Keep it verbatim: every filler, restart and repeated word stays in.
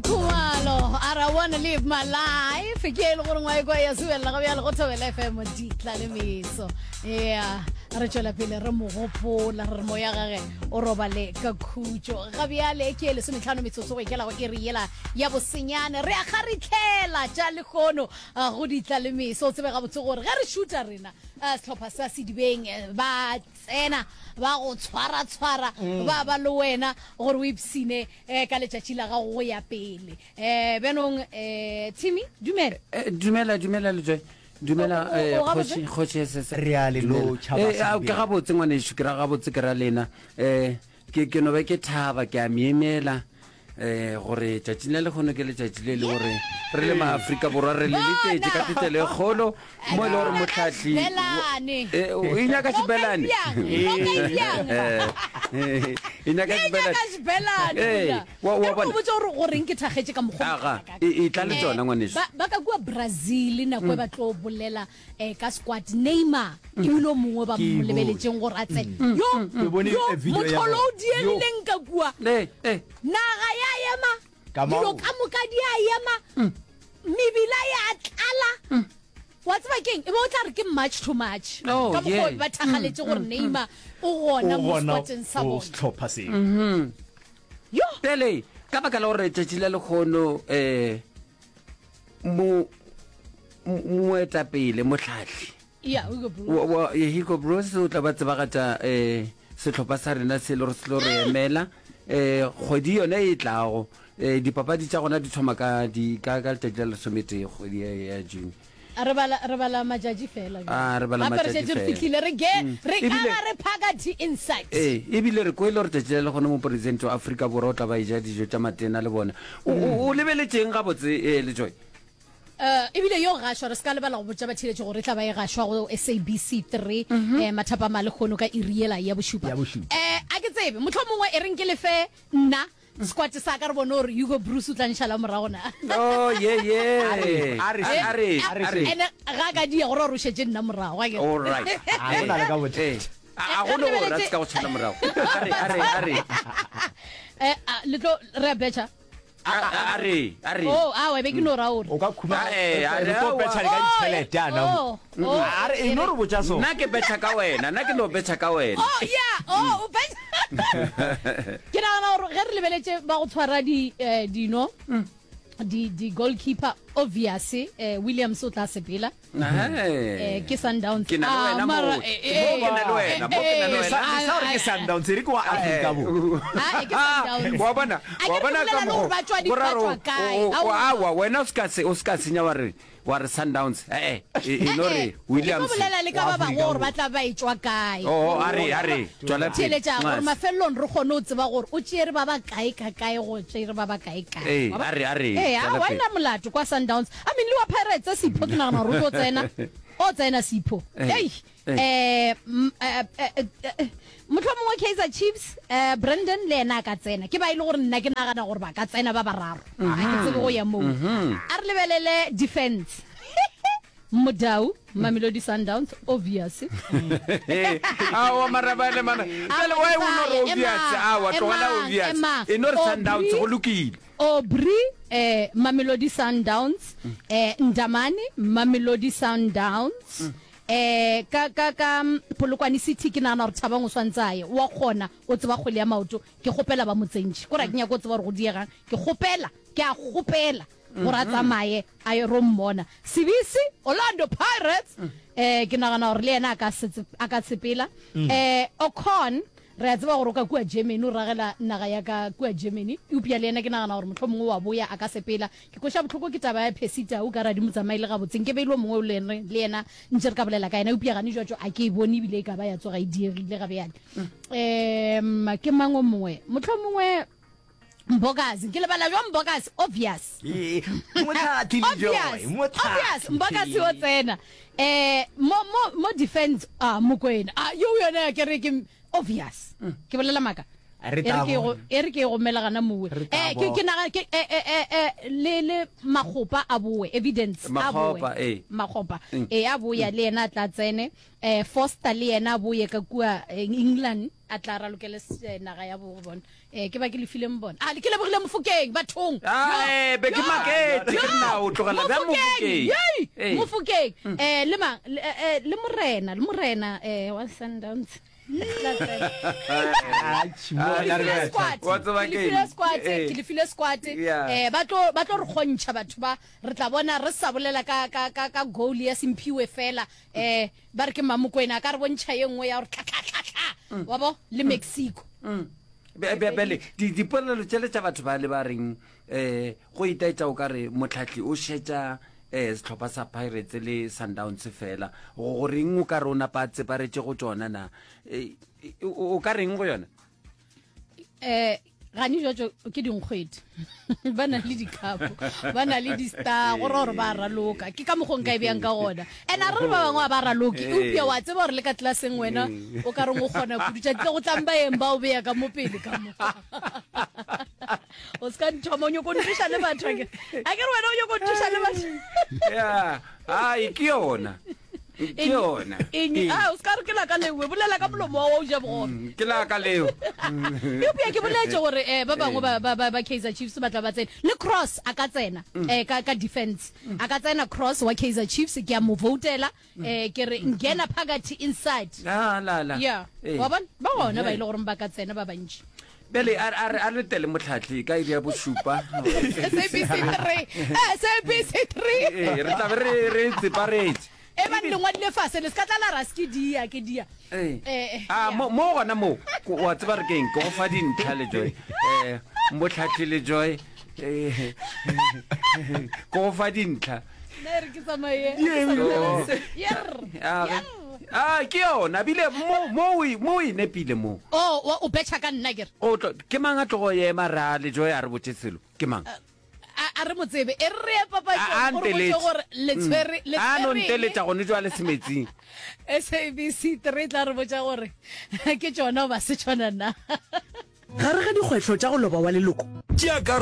Khumalo, I wanna live my life. Ke le gore ngwa go ya suela ga bya le go thobela F M ditla le miso. Yeah, re tšwela pele re mo gopola re mo ya gage o robale ka khutšo. Ga bya le ke le semetlhano metsotso go ikela go iri yela ya bosenyane re a garitlela tša le khono go ditla le miso tsebe ga botse gore ga re shoota rena setlhopha sa Sedibeng ba tsena ba go tshwara tshwara ba ba le wena gore o ipsine ka letšatši la ga go ya pele eh benong eh Timmy dumela dumela dumela le joy dumela khoshi khoshi se reale lo chaba eh ke ga botse ngwane shu ke ga botse ke ra lena eh ke ke no be ke thaba ke a miemela eh gore tšatši le khono ke le tšatši le le gore re le ma Afrika borwa re le litetse ka titele kholo mo le gore motlhatli eh o inya ka tshibelane eh inya ka tshibelane eh wa wa bona botse gore gore nke thagetse ka mogolo e tla le tsona ngwane ba ka kwa Brazil na kwa ba tlo bolela eh ka squad Neymar ke lo mongwe ba mo lebeletseng gore a tsene yo yo motolo di eleng ka kwa eh eh naga ya yema dilo ka moka di a yema mebila ya tlala what's my king e bo tla re ke much too much ka mo ba thagaletse gore Neymar o gona mo sporting sa bona stopper se mhm yo tele ka ba ka la gore tšatšile le khono eh mo mo eta pele motlhatli ya Hugo Broos wa Hugo Broos o tla ba tseba gata eh setlhopha sa rena se le re se re emela eh kgwedi yone e tlago eh dipapadi tša gona di thoma ka di ka ka tšatši la somete kgwedi ya June re bala re bala majaji fela ah re bala majaji fela re fitlhile re ge re ka re phaka di insight eh e bile re go ile re tšatši le gona mo president wa Africa borwa o tla ba ija dijo tša matena le bona o lebeletseng ga botse eh le joy uh ebile yo gashwa re ska le bala go botsa ba thiletse gore tla ba e gashwa go S A B C three eh mathapa male khono ka iriela ya boshupa eh a ke tsebe motlhomongwe e reng ke le fe nna squad sa ka re bona gore Hugo Broos o tla nshala moragona oh ye ye are are are ene ga ka di gore re shetse nna morago ga ke all right a bona le ka botse a go no gore tsa go tshela morago are are are eh le tlo re betcha are are oh ah we be ke no ra ore o ka khuma eh are go betcha ka ditšhelete ana are e no re botsa so nna ke betcha ka wena nna ke no betcha ka wena oh yeah oh betcha ke na na re re lebeletse ba go tshwara di dino di di goalkeeper obviously eh Williams o tla sepela eh ke Sundowns ke na wena mo ke na wena mo ke na wena sa re ke Sundowns re kwa Africa bo ah ke Sundowns wa bona wa bona ka mo boraro wa wa wena o ska se o ska senya wa re wa re Sundowns eh e no re Williams go bolela le ka ba ba gore ba tla ba itswa kae oh are are tswala tshile tša gore mafellong re gone o tseba gore o tšere ba ba kae ka kae go tšere ba ba kae kae eh are are eh a wena molato kwa Sundowns I mean le wa Pirates Sipho ke nagana ro tsena o tsena Sipho hey eh motlhomongwe Kaizer Chiefs eh Brandon le ena ka tsena ke ba ile gore nna ke nagana gore ba ka tsena ba bararo a ke tsebe go ya mo a re lebelele defense Modau Mamelodi Sundowns obviously awa marabale mana tele wa uno obvious awa tlola obvious inor Sundowns go lokile Obri eh Mamelodi Sundowns eh Ndamani Mamelodi Sundowns eh ka ka ka Polokwane City ke nana re thabang o swantsaye wa khona o tseba go le ya maoto ke gopela ba motsentši go ra ke nya go tseba re go diega ke gopela ke a gopela gore tsamaye a ro mmona Sibisi Orlando Pirates eh ke nagana gore le ena ka se aka tsepela eh Ocon re a tseba gore ka kwa Germany o ragela naga ya ka kwa Germany e upia le ena ke nagana gore motlhomongwe wa boya aka sepela ke koša botlhoko ke taba ya Pesita o ka ra di motsamaile ga botseng ke beilo mongwe le ene le ena ntse re ka bolela ka ena upia gane jwa a ke bone bile ka ba ya tsoga e diegile ga bjale em ke mango mongwe motlhomongwe Mbokazi ke le bala jwa Mbokazi obvious motlhatli joy obvious Mbokazi o tsena eh mo mo mo defense ah mokwena ah yo yona ke re ke obvious ke bolela maka erike go erike go mela gana mowe eh ke ke na ke eh le le magopa a boe evidence a boe magopa eh a boe ya le ena tla tsene eh Foster le ena boe ka kwa England a tla ralokele eh, naga ya bo bona eh ke ba ke le fileng bona a le ke le bogile Mofokeng bathong Ah, eh, be ke makete ke nna o tlogela ba Mofokeng. Eh. Mofokeng eh le ma le eh, le morena le morena eh wa Sundowns What's the game? squad Eh. ke le file squad Yeah. eh ba tlo ba tlo re gontsha batho ba re tla bona re sa bolela ka ka ka ka goal ya Simphiwe fela eh ba re ke Mamokwena ka re bontsha yengwe ya re tla tla tla wa bo le Mexico Be be bele di dipolelo tšele tša batho ba le ba reng eh go itaetša o ka re motlhatli o šetša eh setlhopha sa Pirates le Sundowns fela go reng o ka re o napa tseparetse go tsona na Eh, o o ka reng go yona eh gani jojo ke dinkgwedi ba na le dikapo ba na le di-star gore gore ba raloka ke ka mogong ka e bjang ka gona and a re ba bangwe ba raloke eupia wa tseba gore le ka tlelaseng wena o ka reng o kgona kudutša tle go tlang baeng ba o beya ka mo pele ka mo o ska nthoma o nyoko nthuša le batho a ke re wena o nyoko nthuša le batho ya ai ke yona ke yona eng a o ska re ke la ka lengwe bolela ka molomo wa o ja bogona ke la ka leo eupia ke boletse gore eh ba bangwe ba ba ba Kaizer Chiefs ba tla ba tsena le Cross a ka tsena eh ka ka defense a ka tsena Cross wa Kaizer Chiefs ke a mo votela eh ke re ngena phakathi inside la la la yeah Eh. wa bona ba bona ba ile gore ba ka tsena ba bantši bele a a a le tele motlhatli ka iri ya bosupa S A B C three S A B C three eh re tla be re re tseparetse e ba le ngwadile fase le ska tla la raski dia ke dia eh eh ah mo mo gona mo ko- wa tseba re keng go fa dintlha le joy eh motlhatli le joy eh go fa dintlha ne re ke tsamaye Oh. yer Ah, yer ah ke yona bile mo mo o- mo e nepile mo oh wa- o betcha ka nna ke re o tlo ke mang a tlogo ye mara le joy a re botse selo ke mang a a re motsebe e re ya papa A- a gore botse nteletse. gore le tshwere le a no tshwere nteletša gone jwa le semetsing S A B C three tla re botsa gore ke tsona ba se tsona na gare ga dikgwetlho tša go loba wa leloko tšea karolo